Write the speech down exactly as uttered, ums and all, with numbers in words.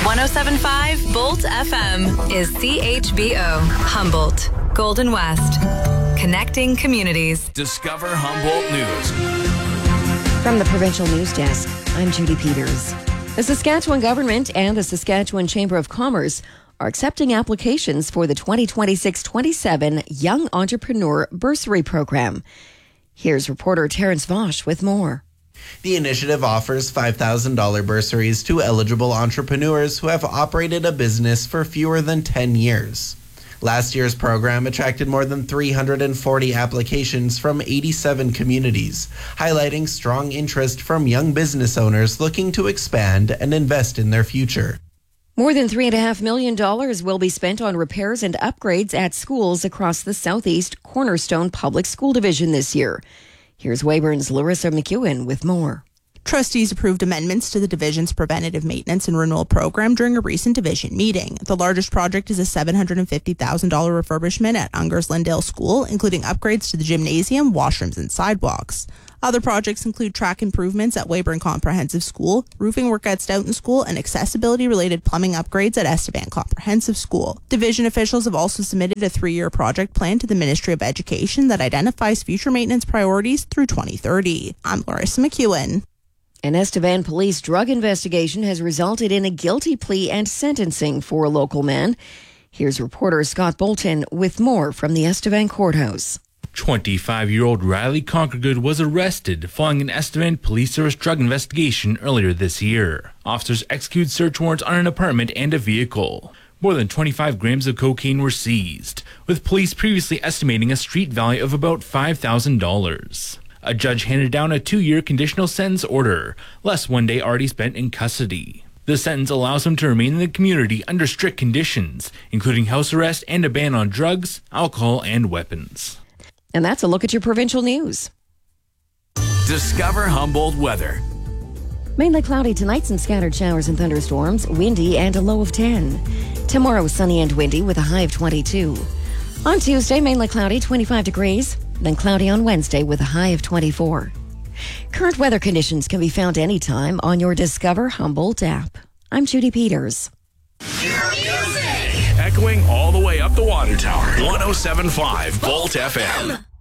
one oh seven point five Bolt F M is C H B O, Humboldt, Golden West. Connecting communities. Discover Humboldt News. From the Provincial News Desk, I'm Judy Peters. The Saskatchewan Government and the Saskatchewan Chamber of Commerce are accepting applications for the twenty twenty-six twenty-seven Young Entrepreneur Bursary Program. Here's reporter Terrence Vosch with more. The initiative offers five thousand dollars bursaries to eligible entrepreneurs who have operated a business for fewer than ten years. Last year's program attracted more than three hundred forty applications from eighty-seven communities, highlighting strong interest from young business owners looking to expand and invest in their future. More than three point five million dollars will be spent on repairs and upgrades at schools across the Southeast Cornerstone Public School Division this year. Here's Weyburn's Larissa McEwen with more. Trustees approved amendments to the division's preventative maintenance and renewal program during a recent division meeting. The largest project is a seven hundred fifty thousand dollars refurbishment at Ungers Lindale School, including upgrades to the gymnasium, washrooms, and sidewalks. Other projects include track improvements at Weyburn Comprehensive School, roofing work at Stoughton School, and accessibility-related plumbing upgrades at Estevan Comprehensive School. Division officials have also submitted a three-year project plan to the Ministry of Education that identifies future maintenance priorities through twenty thirty. I'm Larissa McEwen. An Estevan police drug investigation has resulted in a guilty plea and sentencing for a local man. Here's reporter Scott Bolton with more from the Estevan courthouse. twenty-five-year-old Riley Conkergood was arrested following an Estevan Police Service drug investigation earlier this year. Officers executed search warrants on an apartment and a vehicle. More than twenty-five grams of cocaine were seized, with police previously estimating a street value of about five thousand dollars. A judge handed down a two-year conditional sentence order, less one day already spent in custody. The sentence allows him to remain in the community under strict conditions, including house arrest and a ban on drugs, alcohol, and weapons. And that's a look at your provincial news. Discover Humboldt weather. Mainly cloudy tonight, some scattered showers and thunderstorms, windy and a low of ten. Tomorrow, sunny and windy with a high of twenty-two. On Tuesday, mainly cloudy, twenty-five degrees. Then cloudy on Wednesday with a high of twenty-four. Current weather conditions can be found anytime on your Discover Humboldt app. I'm Judy Peters. Echoing all the way up the water tower. one oh seven point five Bolt F M.